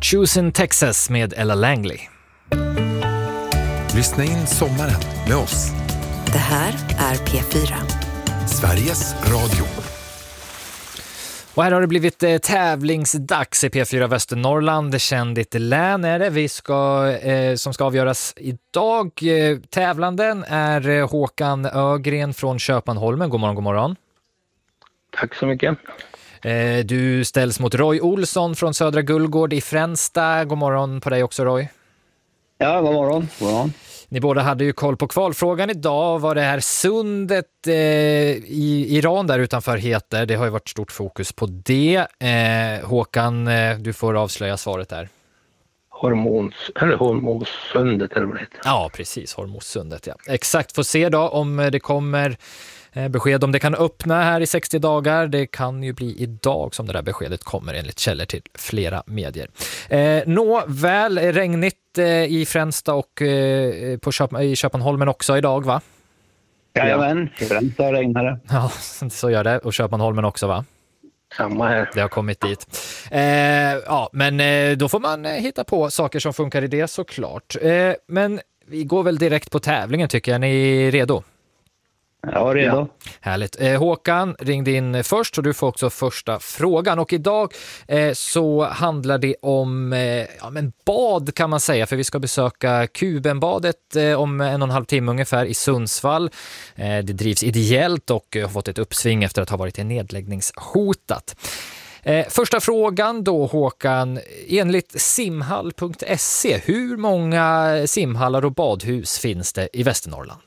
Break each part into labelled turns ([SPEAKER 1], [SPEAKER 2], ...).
[SPEAKER 1] Choosing Texas med Ella Langley.
[SPEAKER 2] Lyssna in sommaren med oss.
[SPEAKER 3] Det här är P4.
[SPEAKER 2] Sveriges Radio.
[SPEAKER 1] Och här har det blivit tävlingsdags i P4 Västernorrland. Känd ditt län är det. Som ska avgöras idag. Tävlanden är Håkan Ögren från Köpanholmen. God morgon, god morgon.
[SPEAKER 4] Tack så mycket.
[SPEAKER 1] Du ställs mot Roy Olsson från Södra Gullgård i Fränsta. God morgon på dig också, Roy.
[SPEAKER 4] Ja, god morgon. God morgon.
[SPEAKER 1] Ni båda hade ju koll på kvalfrågan idag. Vad det här sundet i Iran där utanför heter. Det har ju varit stort fokus på det. Håkan, du får avslöja svaret där.
[SPEAKER 4] Hormossundet eller vad det heter.
[SPEAKER 1] Ja, precis. Hormossundet, ja. Exakt, får se då om det kommer besked om det kan öppna här i 60 dagar. Det kan ju bli idag som det där beskedet kommer enligt källor till flera medier. Väl regnigt i Fränsta och i Köpanholmen också idag, va?
[SPEAKER 4] Jajamän, i Fränsta regnar det.
[SPEAKER 1] Ja, så gör det. Och Köpanholmen också, va?
[SPEAKER 4] Samma här.
[SPEAKER 1] Det har kommit dit. Men då får man hitta på saker som funkar i det såklart. Men vi går väl direkt på tävlingen tycker jag. Ni är redo?
[SPEAKER 4] Ja, redo. Ja.
[SPEAKER 1] Härligt. Håkan ringde in först och du får också första frågan. Och idag så handlar det om bad kan man säga. För vi ska besöka Kubenbadet om 1,5 timme ungefär i Sundsvall. Det drivs ideellt och har fått ett uppsving efter att ha varit nedläggningshotat. Första frågan då, Håkan. Enligt simhall.se, hur många simhallar och badhus finns det i Västernorrland?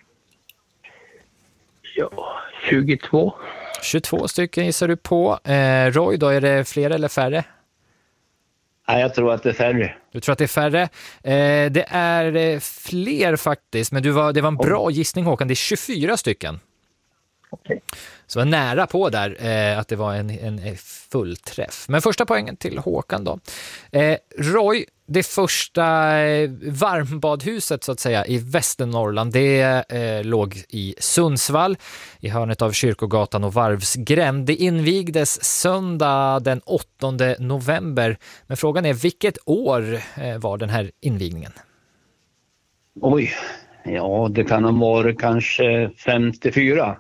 [SPEAKER 4] Ja, 22.
[SPEAKER 1] 22 stycken gissar du på. Roy, då är det fler eller färre?
[SPEAKER 4] Nej, jag tror att det är färre.
[SPEAKER 1] Du tror att det är färre? Det är fler faktiskt, men det var en bra gissning, Håkan. Det är 24 stycken.
[SPEAKER 4] Okej.
[SPEAKER 1] Så var nära på där att det var en fullträff. Men första poängen till Håkan då. Roy, det första varmbadhuset så att säga i Västernorrland, det låg i Sundsvall i hörnet av Kyrkogatan och Varvsgränd. Det invigdes söndag den 8 november. Men frågan är, vilket år var den här invigningen?
[SPEAKER 4] Oj, ja det kan ha varit kanske 54.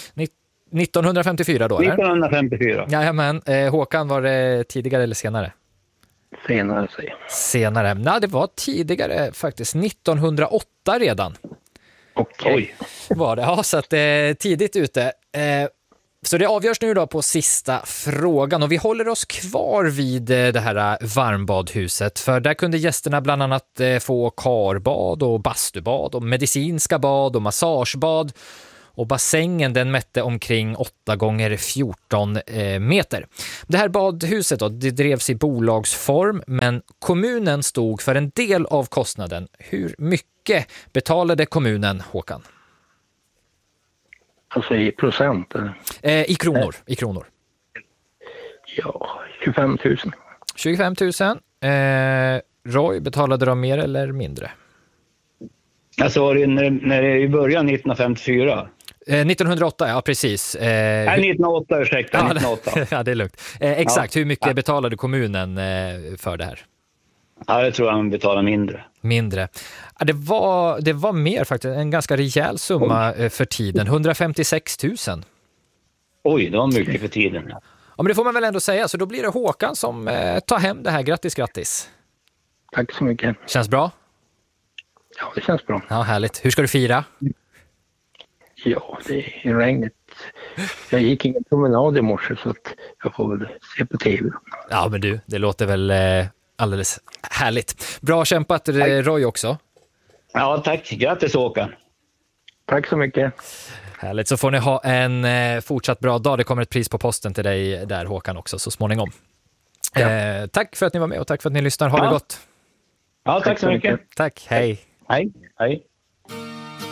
[SPEAKER 1] 1954 då, eller?
[SPEAKER 4] 1954.
[SPEAKER 1] Jajamän. Håkan, var det tidigare eller senare?
[SPEAKER 4] Senare, säger jag.
[SPEAKER 1] Senare. Nej, det var tidigare faktiskt. 1908 redan.
[SPEAKER 4] Okej.
[SPEAKER 1] Var det. Ja, så att tidigt ute. Så det avgörs nu då på sista frågan. Och vi håller oss kvar vid det här varmbadhuset. För där kunde gästerna bland annat få karbad och bastubad och medicinska bad och massagebad. Och bassängen den mätte omkring 8 gånger 14 meter. Det här badhuset då, det drevs i bolagsform, men kommunen stod för en del av kostnaden. Hur mycket betalade kommunen, Håkan?
[SPEAKER 4] Alltså i procent?
[SPEAKER 1] I kronor. I kronor.
[SPEAKER 4] Ja, 25 000.
[SPEAKER 1] 25 000. Roy, betalade de mer eller mindre?
[SPEAKER 4] Alltså var det när det i början 1954?
[SPEAKER 1] 1908, ja precis.
[SPEAKER 4] Nej, 1908, ursäkta. 1908.
[SPEAKER 1] Ja, det är lugnt. Exakt, hur mycket betalade kommunen för det här?
[SPEAKER 4] Ja, det tror jag man betalar mindre.
[SPEAKER 1] Mindre. Ja, det var mer faktiskt, en ganska rejäl summa för tiden. 156 000.
[SPEAKER 4] Oj, det var mycket för tiden.
[SPEAKER 1] Ja, men det får man väl ändå säga. Så då blir det Håkan som tar hem det här. Grattis.
[SPEAKER 4] Tack så mycket.
[SPEAKER 1] Känns bra?
[SPEAKER 4] Ja, det känns bra.
[SPEAKER 1] Ja, härligt. Hur ska du fira?
[SPEAKER 4] Ja, det är regnet. Jag gick ingen promenad i morse så att jag får väl se på tv.
[SPEAKER 1] Ja, men du, det låter väl alldeles härligt. Bra kämpat, Roy också.
[SPEAKER 4] Ja, tack. Grattis, Håkan. Tack så mycket.
[SPEAKER 1] Härligt, så får ni ha en fortsatt bra dag. Det kommer ett pris på posten till dig där, Håkan, också så småningom. Ja. Tack för att ni var med och tack för att ni lyssnar. Ha det gott.
[SPEAKER 4] Ja, tack så mycket.
[SPEAKER 1] Tack, hej.
[SPEAKER 4] Hej.